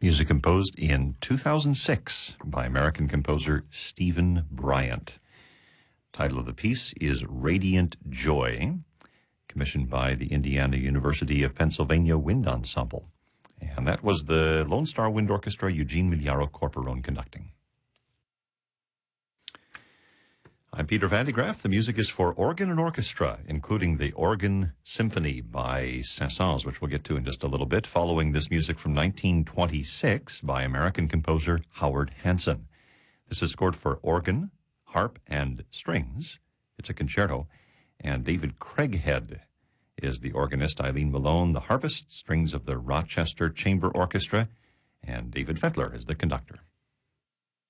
Music composed in 2006 by American composer Stephen Bryant. Title of the piece is Radiant Joy, commissioned by the Indiana University of Pennsylvania Wind Ensemble. And that was the Lone Star Wind Orchestra, Eugene Migliaro Corporone conducting. I'm Peter Van de Graaff. The music is for organ and orchestra, including the Organ Symphony by Saint-Saëns, which we'll get to in just a little bit, following this music from 1926 by American composer Howard Hanson. This is scored for organ, harp, and strings. It's a concerto, and David Craighead is the organist, Eileen Malone, the harpist, strings of the Rochester Chamber Orchestra, and David Fettler is the conductor.